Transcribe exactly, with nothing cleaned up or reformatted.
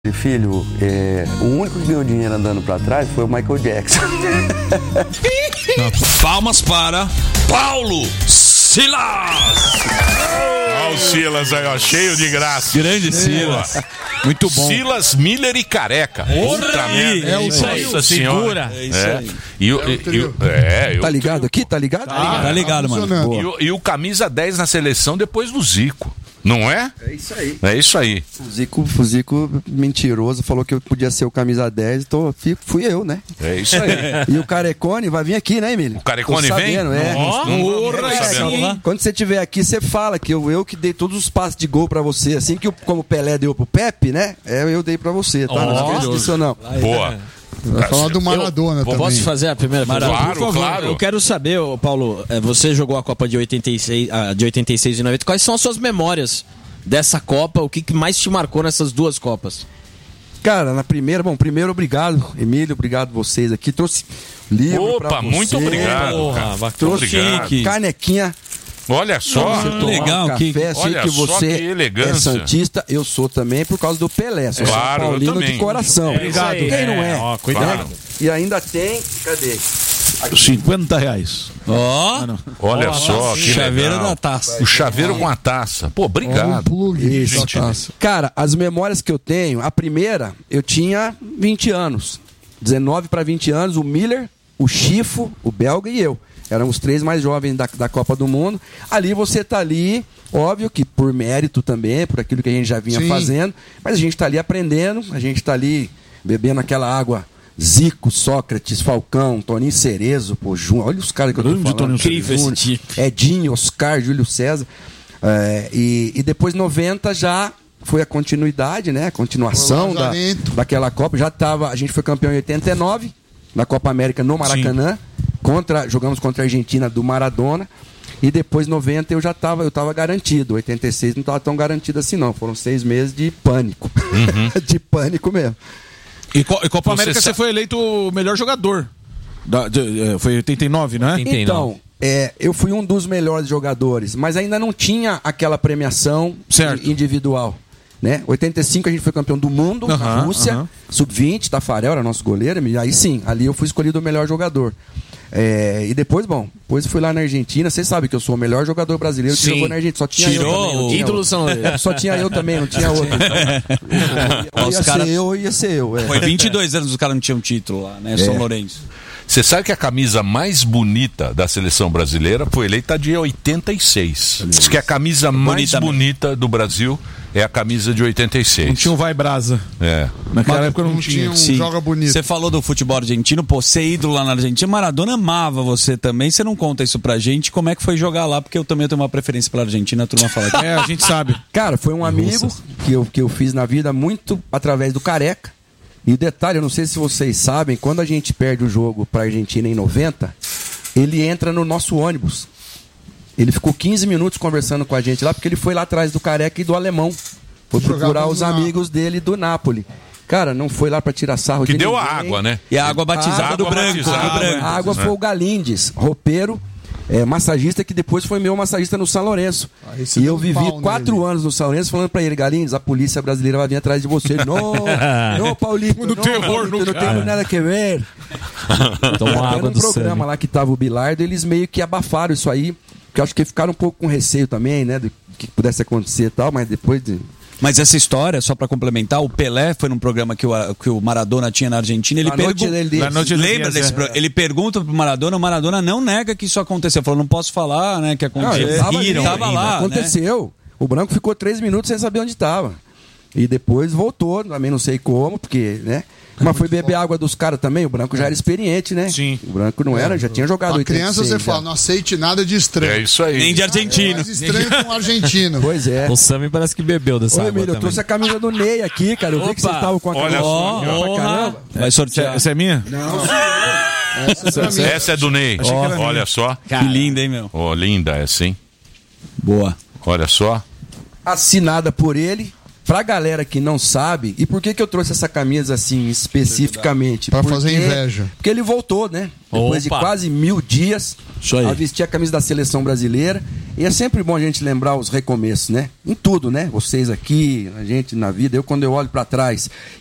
Filho, é, o único que ganhou dinheiro andando pra trás foi o Michael Jackson. Palmas para Paulo Silas. Olha o Silas aí, ó, cheio de graça. Grande Silas. Muito bom. Silas, Miller e Careca. Outra merda. É isso aí, Nossa senhora. É isso É. aí. E o, e, e o- é, eu, Tá ligado aqui? Tá ligado? Tá ligado, mano. funcionando. e, o, e o camisa dez na seleção depois do Zico. Não é? É isso aí. É isso aí. O Zico, o Zico mentiroso, falou que eu podia ser o camisa dez, então fui eu, né? É isso aí. E o Carecone vai vir aqui, né, Emílio? O Carecone Tô vem? sabendo, é. Nossa, não- não- não tô Porra, sabendo. sim. Quando você estiver aqui, você fala que eu, eu que dei todos os passes de gol pra você, assim que o, como o Pelé deu pro Pepe, né? É, eu dei pra você, tá? Não esquece disso, não. Boa. Vai falar do Maradona também. Posso fazer a primeira pergunta? Claro, Por favor. claro. Eu quero saber, ô, Paulo, é, você jogou a Copa de oitenta e seis, ah, de oitenta e seis e noventa. Quais são as suas memórias dessa Copa? O que que mais te marcou nessas duas Copas? Cara, na primeira, bom, primeiro obrigado, Emílio, obrigado vocês aqui. Trouxe livro pra Opa, você. muito obrigado. Porra, cara. bacana. Trouxe Obrigado. canequinha. Olha só. Você tomar legal, um que- café, sei olha que só você que elegância. é santista, eu sou também por causa do Pelé. Sou Claro, São eu Paulino também. de coração. Obrigado. Quem não é? Ó, cuidado. Né? E ainda tem, cadê? cinquenta reais. Ó, Olha só. Que chaveiro legal. da taça. O chaveiro com a taça. Pô, Olha o obrigado. plug. Isso, Gente, taça. Cara, as memórias que eu tenho, a primeira, eu tinha vinte anos. dezenove para vinte anos, o Miller, o Chifo, o Belga e eu. Eram os três mais jovens da, da Copa do Mundo. Ali você tá ali, óbvio que por mérito também, por aquilo que a gente já vinha Sim. fazendo, mas a gente tá ali aprendendo, a gente tá ali bebendo aquela água. Zico, Sócrates, Falcão, Toninho Cerezo, pô, Júnior, olha os caras que eu tô Grande falando. Toninho Incrível esse Júnior, time. Edinho, Oscar, Júlio César. É, e, e depois noventa já foi a continuidade, né? A continuação Foi o da, Lazarento. daquela Copa. Já tava, a gente foi campeão em oitenta e nove, na Copa América no Maracanã. Contra, jogamos contra a Argentina do Maradona. E depois, noventa, eu já tava, eu tava garantido. oitenta e seis não tava tão garantido assim, não. Foram seis meses de pânico. De pânico mesmo. E, Co- e Copa Você América sa- você foi eleito o melhor jogador. Da, de- é, foi oitenta e nove, não é? Então, é, eu fui um dos melhores jogadores, mas ainda não tinha aquela premiação Certo. individual. Né? oitenta e cinco a gente foi campeão do mundo na Aham, Rússia, aham. sub vinte, Tafarel era nosso goleiro, e aí sim, ali eu fui escolhido o melhor jogador. É, e depois, bom, depois fui lá na Argentina, vocês sabem que eu sou o melhor jogador brasileiro que Sim. jogou na Argentina, só tinha Tirou eu também, não o tinha ídolo outro. São Lourenço. Só tinha eu também, não tinha outro. Ou Os ia cara- ser eu, ou ia ser eu. É. Foi vinte e dois anos os caras não tinham título lá, né? São Lourenço. Você sabe que a camisa mais bonita da seleção brasileira foi eleita de oitenta e seis. Diz que a camisa mais Bonita mesmo. bonita do Brasil é a camisa de oitenta e seis. Não tinha um vai brasa. É. Naquela época não, Não tinha. tinha um Sim. joga bonito. Você falou do futebol argentino, pô, ser ídolo lá na Argentina. Maradona amava você também. Você não conta isso pra gente. Como é que foi jogar lá? Porque eu também tenho uma preferência pela Argentina. A turma fala que É, a gente sabe. Cara, foi um amigo que eu, que eu fiz na vida muito através do Careca. E o detalhe, eu não sei se vocês sabem, quando a gente perde o jogo pra Argentina em noventa, ele entra no nosso ônibus. Ele ficou quinze minutos conversando com a gente lá, porque ele foi lá atrás do Careca e do Alemão. Foi Jogava procurar no os Napoli. amigos dele do Napoli. Cara, não foi lá pra tirar sarro Que de deu a ninguém. água, né? E a água batizada Água do branco. batizada. do branco. A água né? foi o Galindes, roupeiro, é, massagista, que depois foi meu massagista no São Lourenço. Ah, esse E eu deu um vivi pau quatro nele. anos no São Lourenço falando pra ele, Galindes, a polícia brasileira vai vir atrás de você. Não, não, Paulito, No não, terror, Paulito, no não cara. tem nada a ver. Tomou Até água num do programa Sami. lá que tava o Bilardo, eles meio que abafaram isso aí, porque eu acho que ficaram um pouco com receio também, né, do que pudesse acontecer e tal, mas depois de... Mas essa história, só pra complementar, o Pelé foi num programa que o, que o Maradona tinha na Argentina. Ele La Noche pergunta. del Diez. La Noche del Lembra Diez, desse é. programa? Ele pergunta pro Maradona, o Maradona não nega que isso aconteceu. Falou, não posso falar, né? Que Não, aconteceu. ele tava, Riram, ali, tava lá. Né? aconteceu. O Branco ficou três minutos sem saber onde estava. E depois voltou, também não sei como, porque, né? Mas foi beber água dos caras também. O Branco já era experiente, né? Sim. O Branco não era, já tinha jogado Pra criança você já. fala, não aceite nada de estranho. É isso aí. Nem de argentino. Mais estranho que um argentino. Pois é. O Sami parece que bebeu dessa Oi, água Emílio, eu também. trouxe a camisa do Ney aqui, cara. Eu vi que Opa. vocês estavam com a Olha camisa só, pra honra. caramba. Vai sortear. Essa é minha? Essa é pra mim. Essa é do Ney. que era Olha só. Que linda, hein, meu? Ó, linda essa, hein? Boa. Olha só. Assinada por ele, pra galera que não sabe, e por que que eu trouxe essa camisa assim, especificamente? Pra Porque- fazer inveja. Porque ele voltou, né? Depois Opa. de quase mil dias Isso aí. a vestir a camisa da seleção brasileira. E é sempre bom a gente lembrar os recomeços, né? Em tudo, né? Vocês aqui, a gente na vida. Eu, quando eu olho pra trás